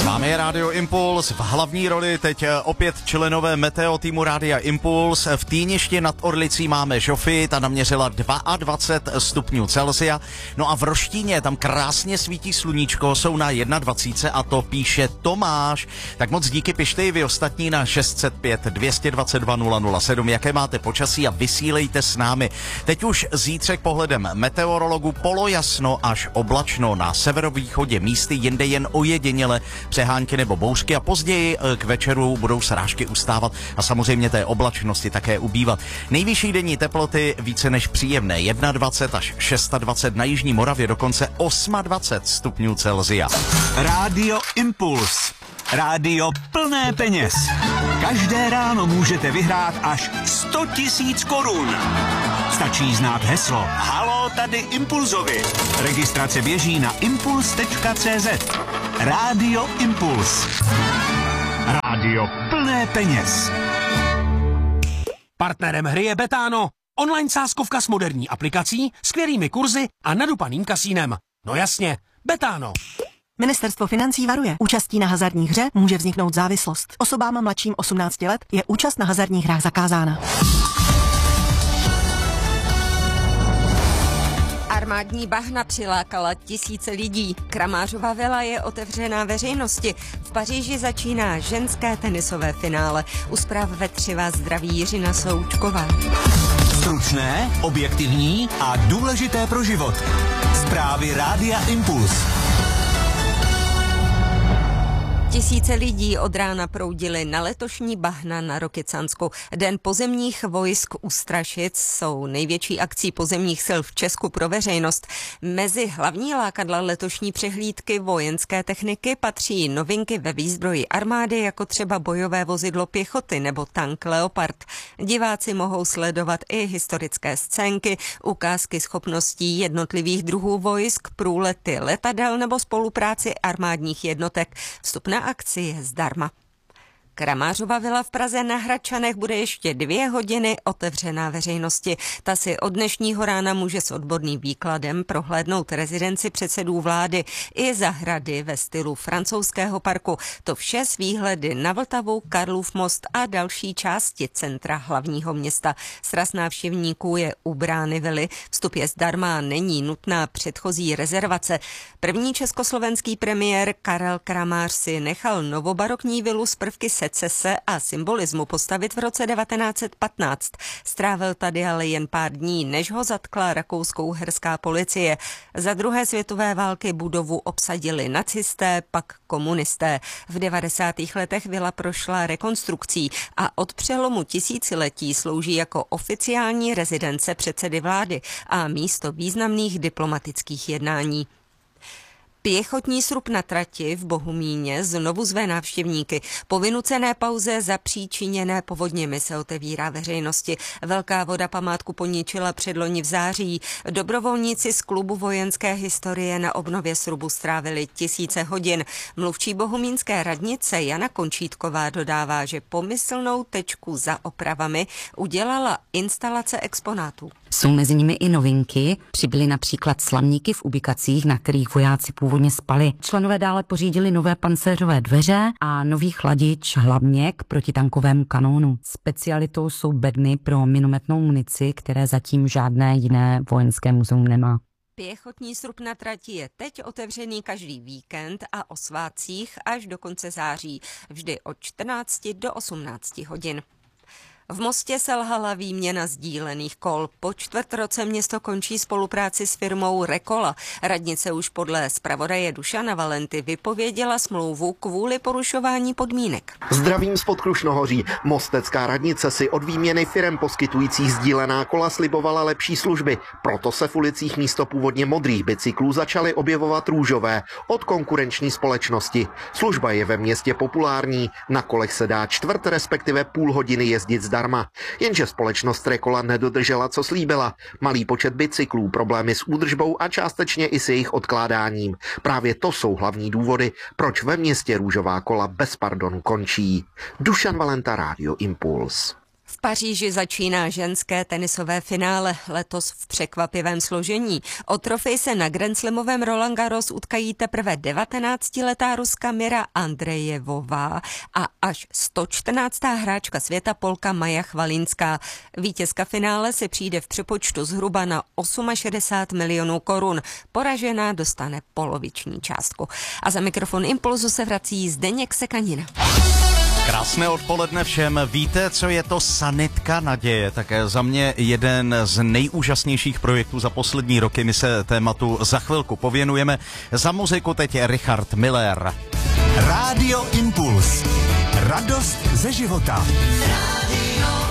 Máme je Rádio Impuls, v hlavní roli teď opět členové meteo týmu Rádia Impuls. V Týništi nad Orlicí máme Žofii, ta naměřila 22 stupňů Celsia. No a v Roštíně, tam krásně svítí sluníčko, jsou na 21 a to píše Tomáš. Tak moc díky, pište i vy ostatní na 605 222 007, jaké máte počasí a vysílejte s námi. Teď už zítřek pohledem meteorologů, polojasno až oblačno, na severovýchodě místy, jinde jen ojediněle přehánky nebo bouřky a později k večeru budou srážky ustávat a samozřejmě té oblačnosti také ubývat. Nejvyšší denní teploty více než příjemné, 21 až 26, na jižní Moravě dokonce 28 stupňů Celsia. Rádio Impuls. Rádio plné peněz. Každé ráno můžete vyhrát až 100 000 korun. Stačí znát heslo Haló, tady Impulzovi. Registrace běží na impuls.cz. Rádio Impuls. Rádio plné peněz. Partnerem hry je Betano. Online sázkovka s moderní aplikací, skvělými kurzy a nadupaným kasínem. No jasně, Betano. Ministerstvo financí varuje. Účastí na hazardní hře může vzniknout závislost. Osobám mladším 18 let je účast na hazardních hrách zakázána. Armádní bahna přilákala tisíce lidí. Kramářova vila je otevřená veřejnosti. V Paříži začíná ženské tenisové finále. U zpráv ve 3 vás zdraví Jiřina Součková. Stručné, objektivní a důležité pro život. Zprávy Rádia Impuls. Tisíce lidí od rána proudili na letošní bahna na Rokycansku. Den pozemních vojsk u Strašic jsou největší akcí pozemních sil v Česku pro veřejnost. Mezi hlavní lákadla letošní přehlídky vojenské techniky patří novinky ve výzbroji armády, jako třeba bojové vozidlo pěchoty nebo tank Leopard. Diváci mohou sledovat i historické scénky, ukázky schopností jednotlivých druhů vojsk, průlety letadel nebo spolupráci armádních jednotek. Vstup na akci je zdarma. Kramářova vila v Praze na Hradčanech bude ještě 2 hodiny otevřená veřejnosti. Ta si od dnešního rána může s odborným výkladem prohlédnout rezidenci předsedů vlády i zahrady ve stylu francouzského parku. To vše s výhledy na Vltavu, Karlův most a další části centra hlavního města. Sraz návštěvníků je u brány vily. Vstup je zdarma, není nutná předchozí rezervace. První československý premiér Karel Kramář si nechal novobarokní vilu z prvky secese a symbolismu postavit v roce 1915. Strávil tady ale jen pár dní, než ho zatkla rakouskou herská policie. Za druhé světové války budovu obsadili nacisté, pak komunisté. V 90. letech vila prošla rekonstrukcí a od přelomu tisíciletí slouží jako oficiální rezidence předsedy vlády a místo významných diplomatických jednání. Pěchotní srub na trati v Bohumíně znovu zve návštěvníky. Po vynucené pauze zapříčiněné povodněmi se otevírá veřejnosti. Velká voda památku poničila předloni v září. Dobrovolníci z klubu vojenské historie na obnově srubu strávili tisíce hodin. Mluvčí bohumínské radnice Jana Končítková dodává, že pomyslnou tečku za opravami udělala instalace exponátů. Jsou mezi nimi i novinky. Přibyly například slamníky v ubikacích, na kterých vojáci původně spali. Členové dále pořídili nové pancéřové dveře a nový chladič hlavněk proti tankovému kanónu. Specialitou jsou bedny pro minometnou munici, které zatím žádné jiné vojenské muzeum nemá. Pěchotní srub na trati je teď otevřený každý víkend a o svátcích až do konce září, vždy od 14 do 18 hodin. V Mostě selhala výměna sdílených kol. Po 4 roce město končí spolupráci s firmou Rekola. Radnice už podle zpravodaje Dušana Valenty vypověděla smlouvu kvůli porušování podmínek. Zdravím spod Krušnohoří. Mostecká radnice si od výměny firem poskytujících sdílená kola slibovala lepší služby. Proto se v ulicích místo původně modrých bicyklů začaly objevovat růžové od konkurenční společnosti. Služba je ve městě populární. Na kolech se dá 1/4, respektive půl hodiny jezdit zdarma. Jenže společnost Rekola nedodržela, co slíbila. Malý počet bicyklů, problémy s údržbou a částečně i s jejich odkládáním. Právě to jsou hlavní důvody, proč ve městě růžová kola bez pardonu končí. Dušan Valenta, Rádio Impuls. V Paříži začíná ženské tenisové finále, letos v překvapivém složení. O trofej se na grandslamovém Roland Garros utkají teprve 19letá Ruska Mira Andrejevová a až 114. hráčka světa Polka Maja Chvalinská. Vítězka finále se přijde v přepočtu zhruba na 68 milionů korun. Poražená dostane poloviční částku. A za mikrofon Impulzu se vrací Zdeněk Sekanina. Krásné odpoledne všem. Víte, co je to sanitka naděje? Tak za mě jeden z nejúžasnějších projektů za poslední roky. My se tématu za chvilku pověnujeme. Za muziku teď je Richard Miller. Rádio Impuls. Radost ze života. Radio